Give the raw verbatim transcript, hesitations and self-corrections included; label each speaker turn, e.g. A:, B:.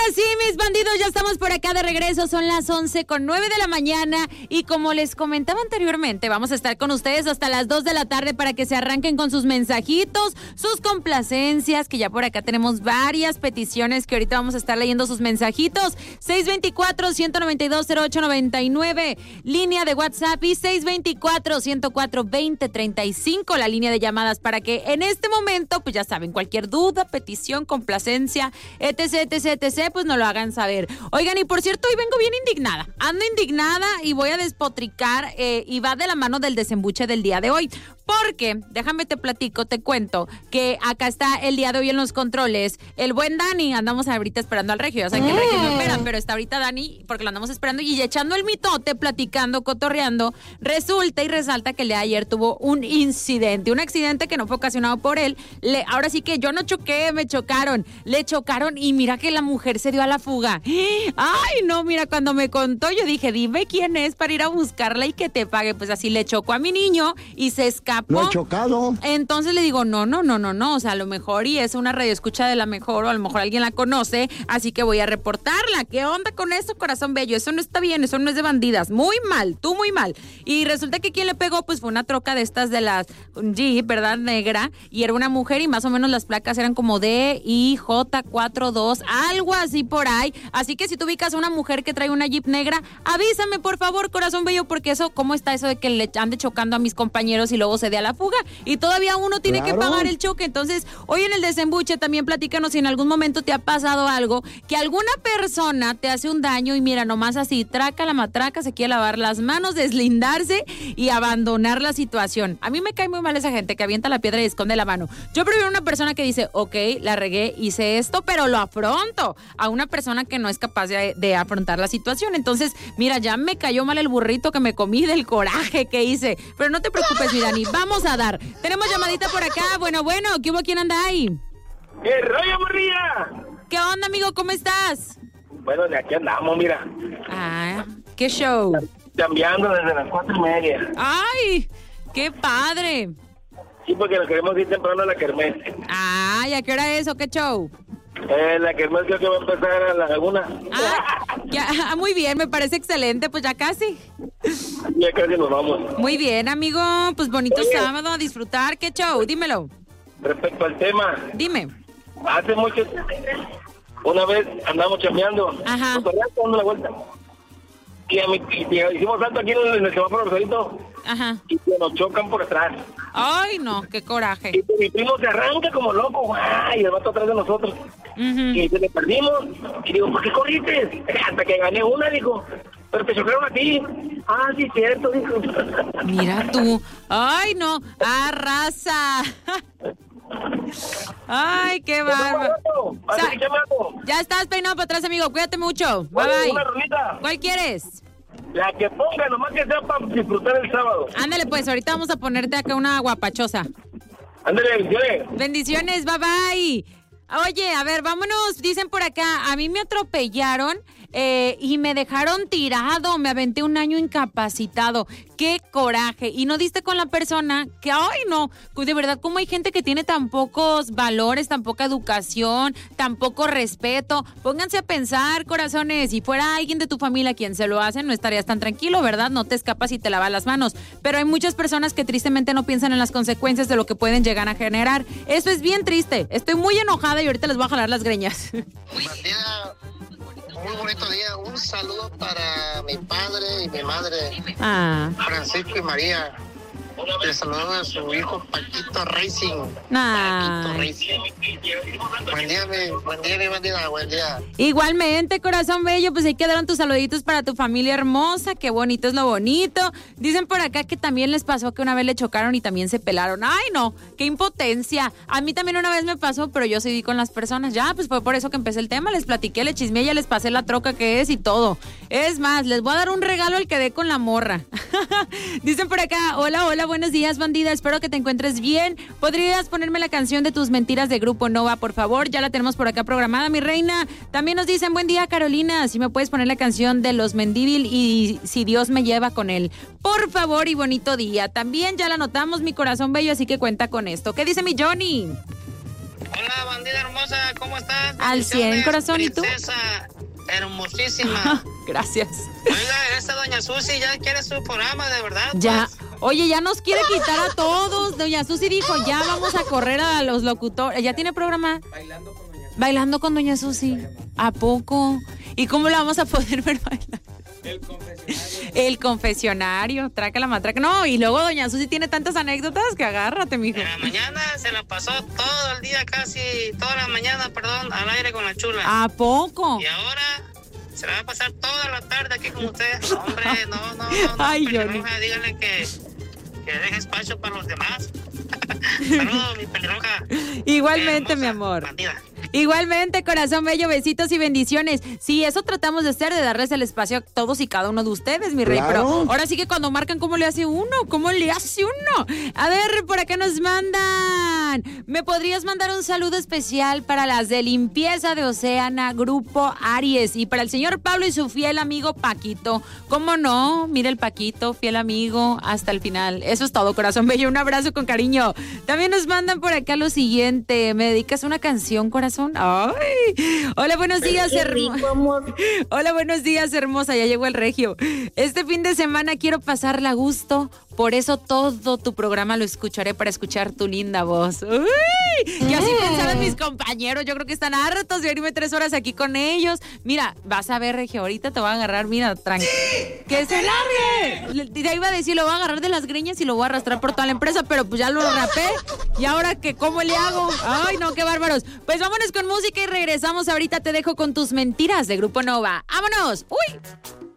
A: sí, mis bandidos, ya estamos por acá de regreso. Son las once con nueve de la mañana y como les comentaba anteriormente, vamos a estar con ustedes hasta las dos de la tarde para que se arranquen con sus mensajitos, sus complacencias, que ya por acá tenemos varias peticiones que ahorita vamos a estar leyendo sus mensajitos. seis dos cuatro, uno nueve dos, cero ocho nueve nueve, línea de WhatsApp, y seis dos cuatro, uno cero cuatro, dos cero tres cinco, la línea de llamadas, para que en este momento, pues ya saben, cualquier duda, petición, complacencia, etc, etc, etc, pues nos lo hagan saber. Oigan, y por cierto, hoy vengo bien indignada. Ando indignada y voy a despotricar eh, y va de la mano del desembuche del día de hoy. Porque, déjame te platico, te cuento, que acá está el día de hoy en los controles el buen Dani. Andamos ahorita esperando al Regio, o sea que el Regio no espera, pero está ahorita Dani, porque lo andamos esperando y echando el mitote, platicando, cotorreando. Resulta y resalta que el día de ayer tuvo un incidente, un accidente que no fue ocasionado por él. Le, ahora sí que yo no choqué, me chocaron, le chocaron y mira que la mujer se dio a la fuga. Ay, no, mira, cuando me contó yo dije, dime quién es para ir a buscarla y que te pague. Pues así le chocó a mi niño y se escapó.
B: Lo he chocado.
A: Entonces le digo, no, no, no, no, no, o sea, a lo mejor y es una radioescucha de la mejor, o a lo mejor alguien la conoce, así que voy a reportarla. ¿Qué onda con eso, corazón bello? Eso no está bien, eso no es de bandidas. Muy mal, tú muy mal. Y resulta que quien le pegó, pues fue una troca de estas de las Jeep, ¿verdad? Negra, y era una mujer y más o menos las placas eran como D I J cuarenta y dos, algo así por ahí. Así que si tú ubicas a una mujer que trae una Jeep negra, avísame, por favor, corazón bello, porque eso, ¿cómo está eso de que le ande chocando a mis compañeros y luego se dé a la fuga? Y todavía uno tiene claro que pagar el choque. Entonces, hoy en el desembuche también platícanos si en algún momento te ha pasado algo, que alguna persona te hace un daño y mira, nomás así, traca la matraca, se quiere lavar las manos, deslindarse y abandonar la situación. A mí me cae muy mal esa gente que avienta la piedra y esconde la mano. Yo prefiero una persona que dice, ok, la regué, hice esto, pero lo afronto, a una persona que no es capaz de, de afrontar la situación. Entonces, mira, ya me cayó mal el burrito que me comí del coraje que hice. Pero no te preocupes, mi Dani, vamos a dar. Tenemos llamadita por acá. Bueno, bueno, ¿qué hubo? ¿Quién anda ahí?
C: ¡Eh, rollo, morrilla!
A: ¿Qué onda, amigo? ¿Cómo estás?
C: Bueno, de aquí andamos, mira.
A: Ah, ¿qué show?
C: Cambiando desde las cuatro y media.
A: ¡Ay! ¡Qué padre!
C: Sí, porque nos queremos ir temprano a la kermés.
A: Ay, ¿a qué hora es o qué show?
C: Eh, la kermés creo que va a empezar a la laguna.
A: Ah, ya, muy bien, me parece excelente, pues ya casi.
C: Ya casi nos vamos.
A: Muy bien, amigo, pues bonito
C: Oye,
A: sábado a disfrutar. ¿Qué show? Dímelo.
C: Respecto al tema.
A: Dime.
C: Hace mucho, una vez andamos chambeando.
A: Ajá.
C: Dando la vuelta. Y, a mi, y hicimos salto aquí en el semáforo Rosadito.
A: Ajá.
C: Y que nos chocan por atrás.
A: Ay, no, qué coraje.
C: Y mi primo se arranca como loco, guay, y el vato atrás de nosotros. Uh-huh. Y se le perdimos. Y digo, ¿por qué corriste? Hasta que gané una, dijo. Pero te chocaron a ti. Ah, sí, cierto, dijo.
A: Mira tú. Ay, no. Arrasa. Ay, qué bárbaro. O sea, ya estás peinado para atrás, amigo. Cuídate mucho. Bye, bye.
C: Una rolita.
A: ¿Cuál quieres?
C: La que ponga, nomás que sea para disfrutar el sábado.
A: Ándale, pues, ahorita vamos a ponerte acá una guapachosa.
C: Ándale, bendiciones.
A: Bendiciones, bye bye. Oye, a ver, vámonos. Dicen por acá, a mí me atropellaron eh, y me dejaron tirado. Me aventé un año incapacitado. ¡Qué coraje! Y no diste con la persona que, ¡ay, no! De verdad, ¿cómo hay gente que tiene tan pocos valores, tan poca educación, tan poco respeto? Pónganse a pensar, corazones. Si fuera alguien de tu familia quien se lo hace, no estarías tan tranquilo, ¿verdad? No te escapas y te lavas las manos. Pero hay muchas personas que tristemente no piensan en las consecuencias de lo que pueden llegar a generar. Eso es bien triste. Estoy muy enojada y ahorita les voy a jalar las greñas.
D: Matías, muy bonito día. Un saludo para mi padre y mi madre,
A: ah.
D: Francisco y María. Les saludo a su hijo Paquito Racing.
A: Ah.
D: Paquito Racing. Buen día, mi, buen día, mi bandida, buen día.
A: Igualmente, corazón bello, pues ahí quedaron tus saluditos para tu familia hermosa. Qué bonito es lo bonito. Dicen por acá que también les pasó que una vez le chocaron y también se pelaron. Ay, no, qué impotencia. A mí también una vez me pasó, pero yo seguí con las personas. Ya, pues fue por eso que empecé el tema. Les platiqué, le chismeé, ya les pasé la troca que es y todo. Es más, les voy a dar un regalo al que dé con la morra. Dicen por acá, hola, hola, buenos días, bandida. Espero que te encuentres bien. ¿Podrías ponerme la canción de Tus Mentiras de Grupo Nova, por favor? Ya la tenemos por acá programada, mi reina. También nos dicen, buen día, Carolina. Si me puedes poner la canción de Los Mendívil y Si Dios me lleva con él. Por favor, y bonito día. También ya la anotamos, mi corazón bello, así que cuenta con esto. ¿Qué dice mi Johnny?
D: Hola, bandida hermosa, ¿cómo estás?
A: Al cien, corazón, ¿y tú?
D: Princesa hermosísima.
A: Gracias.
D: Oiga, esta doña Susi ya quiere su programa, de verdad.
A: Ya,
D: pues.
A: oye, ya nos quiere quitar a todos. Doña Susi dijo, ya vamos a correr a los locutores. ¿Ya tiene programa? Bailando con Doña Susi. Bailando con Doña Susi. ¿A poco? ¿Y cómo la vamos a poder ver bailar? El confesionario. El confesionario, traca la matraca. No, y luego Doña Susi tiene tantas anécdotas que agárrate, mijo.
D: En la mañana se la pasó todo el día, casi toda la mañana, perdón, al aire con la chula.
A: ¿A poco?
D: Y ahora se la va a pasar toda la tarde aquí con usted. Hombre, no, no, no. no
A: Ay, yo
D: no. Dígale que, que deje espacio para los demás. Saludos, mi pelirroja.
A: Igualmente,
D: hermosa,
A: mi amor.
D: Bandida.
A: Igualmente, corazón bello, besitos y bendiciones. Sí, eso tratamos de hacer, de darles el espacio a todos y cada uno de ustedes, mi rey.
B: Claro.
A: Pero ahora sí que cuando marcan, ¿cómo le hace uno? ¿Cómo le hace uno? A ver, por acá nos mandan. ¿Me podrías mandar un saludo especial para las de limpieza de Océana, Grupo Aries? Y para el señor Pablo y su fiel amigo Paquito. ¿Cómo no? Mira el Paquito, fiel amigo, hasta el final. Eso es todo, corazón bello. Un abrazo con cariño. También nos mandan por acá lo siguiente. ¿Me dedicas una canción, corazón? Ay. Hola, buenos días, hermosa. Hola, buenos días, hermosa. Ya llegó el regio. Este fin de semana quiero pasarla a gusto. Por eso todo tu programa lo escucharé para escuchar tu linda voz. Uy, y así pensaban mis compañeros. Yo creo que están hartos de oírme tres horas aquí con ellos. Mira, vas a ver, Regio, ahorita te voy a agarrar, mira, tranquilo. ¡Que se largue! Te iba a decir, lo voy a agarrar de las greñas y lo voy a arrastrar por toda la empresa, pero pues ya lo rapé. ¿Y ahora qué? ¿Cómo le hago? Ay, no, qué bárbaros. Pues vámonos con música y regresamos. Ahorita te dejo con tus mentiras de Grupo Nova. ¡Vámonos! ¡Uy!